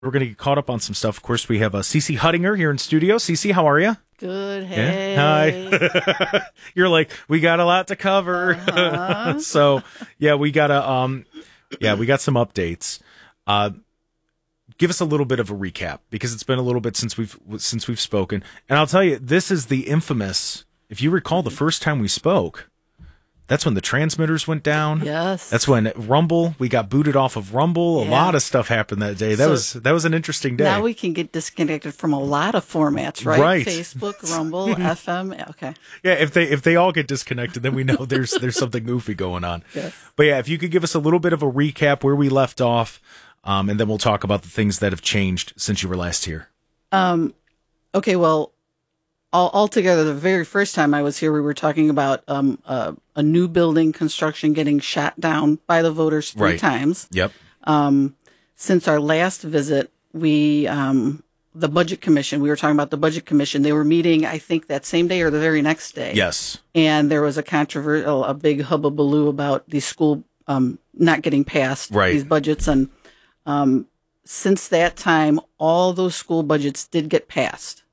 We're going to get caught up on some stuff. Of course, we have Cece Huttinger here in studio. Cece, how are you? Good. Hey. Yeah? Hi. You're like, we got a lot to cover. So, yeah, we got some updates. Give us a little bit of a recap because it's been a little bit since we've spoken. And I'll tell you, this is the infamous, if you recall the first time we spoke, that's when the transmitters went down. Yes. That's when Rumble, we got booted off of Rumble. A lot of stuff happened that day. That was an interesting day. Now we can get disconnected from a lot of formats, right? Right. Facebook, Rumble, FM. Okay. Yeah, if they all get disconnected, then we know there's something goofy going on. Yes. But yeah, if you could give us a little bit of a recap where we left off, and then we'll talk about the things that have changed since you were last here. Okay, well, altogether, the very first time I was here, we were talking about a new building construction getting shot down by the voters three times. Yep. Since our last visit, the Budget Commission, we were talking about the Budget Commission. They were meeting, I think, that same day or the very next day. Yes. And there was a big hubbubaloo about the school not getting passed, these budgets. And since that time, all those school budgets did get passed.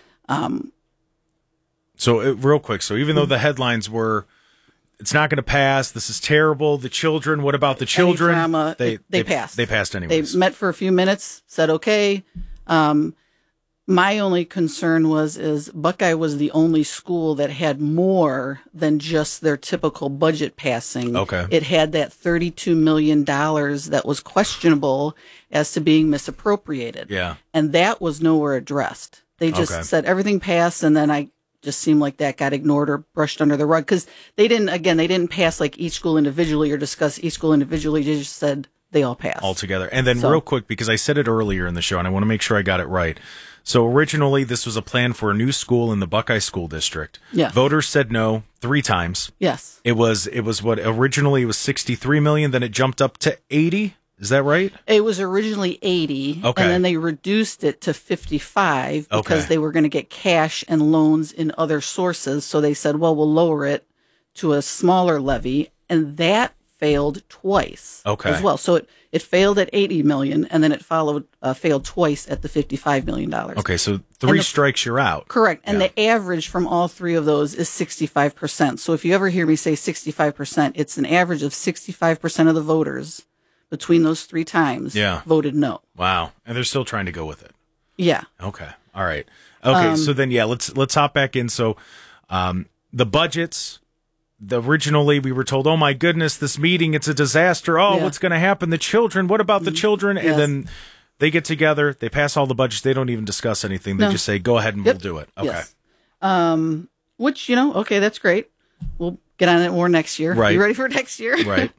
So real quick, so even though the headlines were, it's not going to pass, this is terrible, the children, what about the children? Drama, they passed. They passed anyways. They met for a few minutes, said okay. My only concern is Buckeye was the only school that had more than just their typical budget passing. Okay. It had that $32 million that was questionable as to being misappropriated. Yeah. And that was nowhere addressed. They just said everything passed, and then I just seemed like that got ignored or brushed under the rug because they didn't pass like each school individually or discuss each school individually. They just said they all passed. All together. And then real quick, because I said it earlier in the show and I want to make sure I got it right. So originally this was a plan for a new school in the Buckeye School District. Yeah. Voters said no 3 times. Yes. It was what originally it was 63 million, then it jumped up to 80. Is that right? It was originally 80, and then they reduced it to 55 because they were going to get cash and loans in other sources. So they said, well, we'll lower it to a smaller levy, and that failed twice as well. So it failed at 80 million, and then it failed twice at the $55 million. Okay, so 3 strikes, you're out. Correct. And the average from all 3 of those is 65%. So if you ever hear me say 65%, it's an average of 65% of the voters between those 3 times voted no. Wow. And they're still trying to go with it. Yeah. Okay. All right. Okay. So then, let's hop back in. So, the budgets, originally we were told, oh my goodness, this meeting, it's a disaster. Oh, what's going to happen? The children, what about the children? Yes. And then they get together, they pass all the budgets. They don't even discuss anything. They just say, go ahead and we'll do it. Okay. Yes. Which, okay, that's great. We'll get on it more next year. Right. You ready for next year? Right.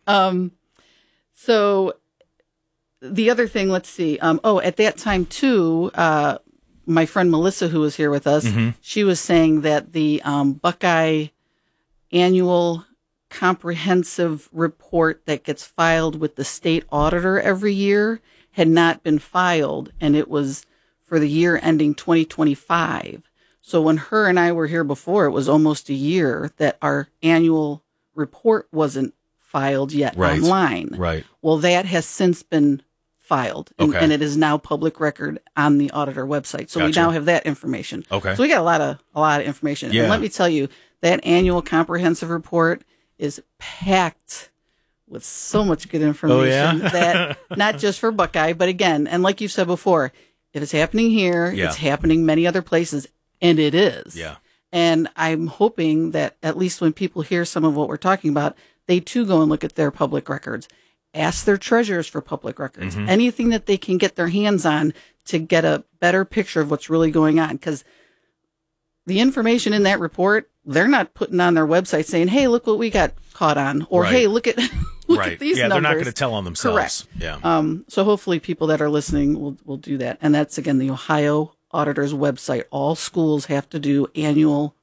So the other thing, let's see. At that time too, my friend Melissa, who was here with us, she was saying that the Buckeye annual comprehensive report that gets filed with the state auditor every year had not been filed, and it was for the year ending 2025. So when her and I were here before, it was almost a year that our annual report wasn't filed yet online. Right. Well, that has since been filed, and it is now public record on the auditor website. So we now have that information. Okay. So we got a lot of information. Yeah. And let me tell you, that annual comprehensive report is packed with so much good information that not just for Buckeye, but again, and like you said before, if it's happening here, it's happening many other places, and it is. Yeah. And I'm hoping that at least when people hear some of what we're talking about, they too go and look at their public records, ask their treasurers for public records, anything that they can get their hands on to get a better picture of what's really going on. Because the information in that report, they're not putting on their website saying, hey, look what we got caught on, or hey, look at these numbers. Yeah, they're not going to tell on themselves. Correct. Yeah. So hopefully people that are listening will do that. And that's, again, the Ohio Auditor's website. All schools have to do annual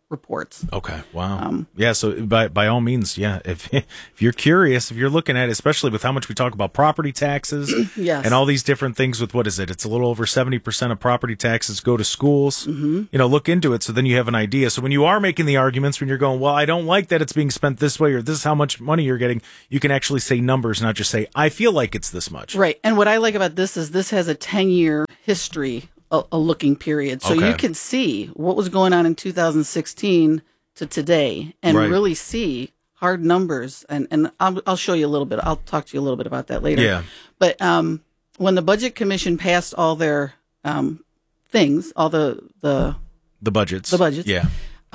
reports. Okay. Wow. Yeah. So by all means, yeah. If you're curious, if you're looking at it, especially with how much we talk about property taxes Yes. and all these different things with what is it? It's a little over 70% of property taxes go to schools. Mm-hmm. Look into it. So then you have an idea. So when you are making the arguments, when you're going, well, I don't like that it's being spent this way, or this is how much money you're getting, you can actually say numbers, not just say, I feel like it's this much. Right. And what I like about this is this has a 10-year history, a looking period. So Okay. you can see what was going on in 2016 to today and Right. really see hard numbers. And I'll show you a little bit. I'll talk to you a little bit about that later. Yeah. But when the Budget Commission passed all their things, all the budgets. Yeah.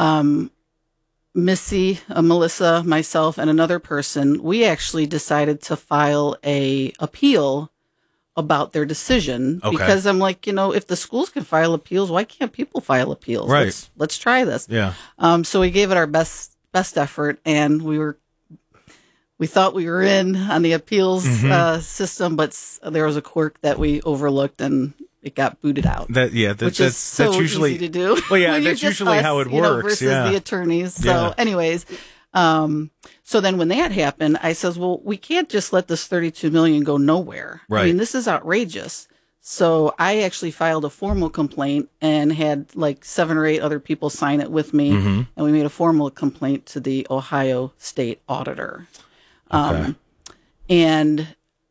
Missy, Melissa, myself, and another person, we actually decided to file a appeal about their decision. Okay. Because I'm like, if the schools can file appeals, why can't people file appeals? Right. Let's try this. Yeah. So we gave it our best effort, and we thought we were in on the appeals system, but there was a quirk that we overlooked, and it got booted out. Which is so usually easy to do. Well, yeah, when you're that's just usually us, how it works. Versus yeah. the attorneys. So, Yeah. anyways, so then when that happened, I says, well, we can't just let this $32 million go nowhere. Right. I mean, this is outrageous. So I actually filed a formal complaint and had like 7 or 8 other people sign it with me, Mm-hmm. and we made a formal complaint to the Ohio State Auditor. Okay. And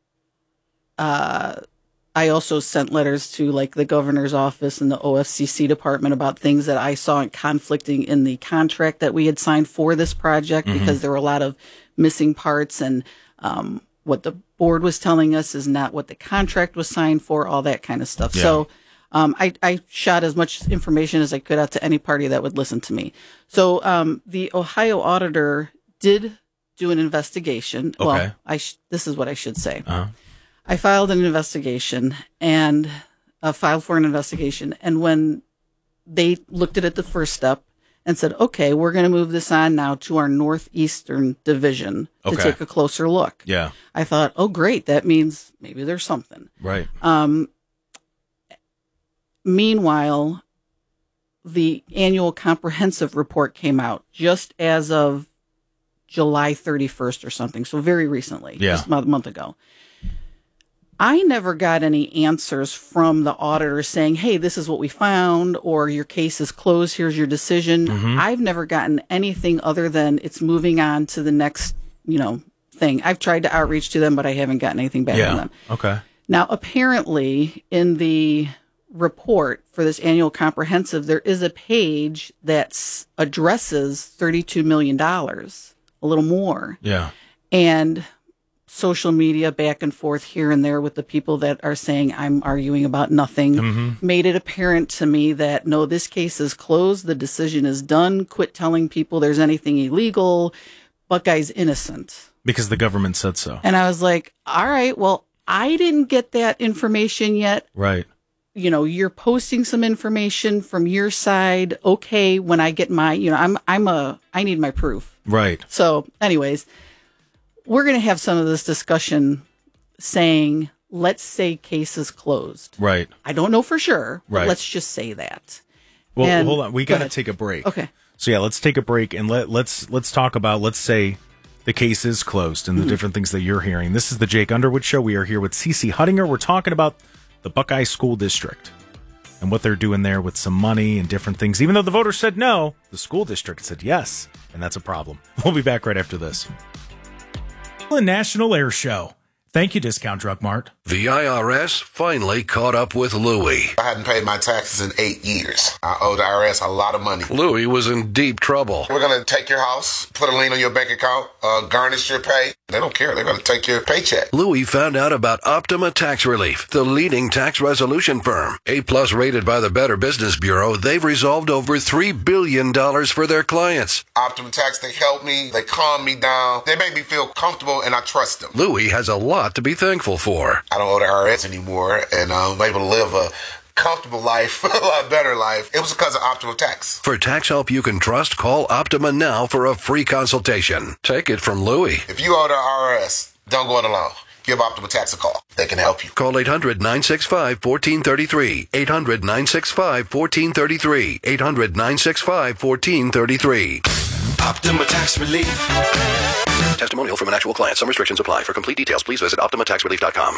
I also sent letters to like the governor's office and the OFCC department about things that I saw conflicting in the contract that we had signed for this project, because there were a lot of missing parts, and what the board was telling us is not what the contract was signed for, all that kind of stuff. Yeah. So I shot as much information as I could out to any party that would listen to me. So the Ohio auditor did do an investigation. Okay. Well, this is what I should say. Uh-huh. I filed an investigation and filed for an investigation. And when they looked at it the first step and said, okay, we're going to move this on now to our Northeastern Division to Okay. take a closer look. Yeah. I thought, oh, great. That means maybe there's something. Right. Meanwhile, the annual comprehensive report came out just as of July 31st or something. So very recently, Yeah. just a month ago. I never got any answers from the auditor saying, hey, this is what we found, or your case is closed, here's your decision. I've never gotten anything other than it's moving on to the next, thing. I've tried to outreach to them, but I haven't gotten anything back from Yeah. them. Okay. Now, apparently, in the report for this annual comprehensive, there is a page that addresses $32 million, a little more. Yeah. And social media back and forth here and there with the people that are saying I'm arguing about nothing made it apparent to me that no, this case is closed. The decision is done. Quit telling people there's anything illegal. Buckeye's innocent. Because the government said so. And I was like, all right, well, I didn't get that information yet. Right. You're posting some information from your side. Okay. When I get my, I need my proof. Right. So anyways, we're going to have some of this discussion saying, let's say case is closed. Right. I don't know for sure, but Right. let's just say that. Well, And- hold on. We go got to ahead. take a break. Okay. So yeah, let's take a break and let's talk about, let's say the case is closed and the different things that you're hearing. This is the Jake Underwood Show. We are here with Cece Huttinger. We're talking about the Buckeye School District and what they're doing there with some money and different things. Even though the voters said no, the school district said yes, and that's a problem. We'll be back right after this. The National Air Show. Thank you, Discount Drug Mart. The IRS finally caught up with Louie. I hadn't paid my taxes in 8 years. I owe the IRS a lot of money. Louie was in deep trouble. We're going to take your house, put a lien on your bank account, garnish your pay. They don't care. They're going to take your paycheck. Louie found out about Optima Tax Relief, the leading tax resolution firm. A-plus rated by the Better Business Bureau, they've resolved over $3 billion for their clients. Optima Tax, they help me. They calm me down. They make me feel comfortable, and I trust them. Louie has a lot to be thankful for. I don't owe the IRS anymore, and I'm able to live a comfortable life, a lot better life. It was because of Optima Tax. For tax help you can trust, call Optima now for a free consultation. Take it from Louie. If you owe the IRS, don't go it alone. give Optima Tax a call. They can help you. Call 800-965-1433. 800-965-1433. 800-965-1433. Optima Tax Relief. Testimonial from an actual client. Some restrictions apply. For complete details, please visit OptimaTaxRelief.com.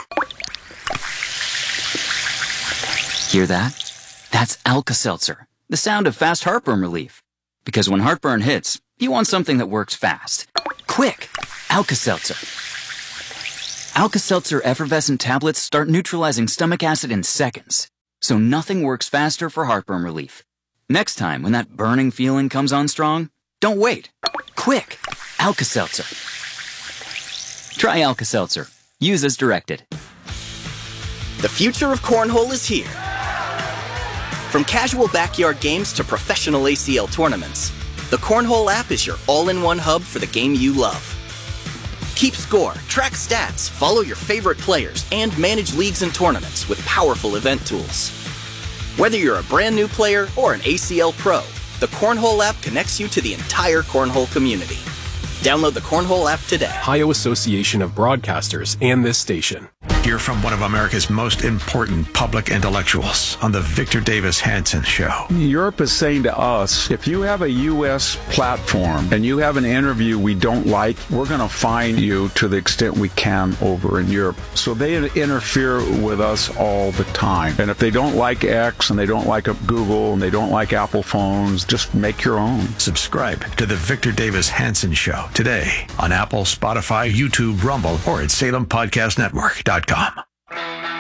Hear that? That's Alka-Seltzer, the sound of fast heartburn relief. Because when heartburn hits, you want something that works fast. Quick! Alka-Seltzer. Alka-Seltzer effervescent tablets start neutralizing stomach acid in seconds. So nothing works faster for heartburn relief. Next time, when that burning feeling comes on strong, don't wait. Quick! Alka-Seltzer. Try Alka-Seltzer. Use as directed. The future of cornhole is here. From casual backyard games to professional ACL tournaments, the Cornhole app is your all-in-one hub for the game you love. Keep score, track stats, follow your favorite players, and manage leagues and tournaments with powerful event tools. Whether you're a brand new player or an ACL pro, the Cornhole app connects you to the entire Cornhole community. Download the Cornhole app today. Ohio Association of Broadcasters and this station. Hear from one of America's most important public intellectuals on the Victor Davis Hanson Show. Europe is saying to us, if you have a U.S. platform and you have an interview we don't like, we're going to fine you to the extent we can over in Europe. So they interfere with us all the time. And if they don't like X and they don't like Google and they don't like Apple phones, just make your own. Subscribe to the Victor Davis Hanson Show today on Apple, Spotify, YouTube, Rumble, or at SalemPodcastNetwork.com.